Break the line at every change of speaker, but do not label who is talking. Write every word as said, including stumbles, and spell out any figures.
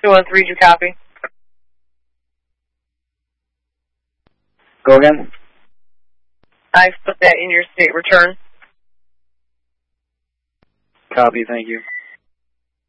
two one three, do you copy?
Go again?
I put that in your state return.
Copy, thank you.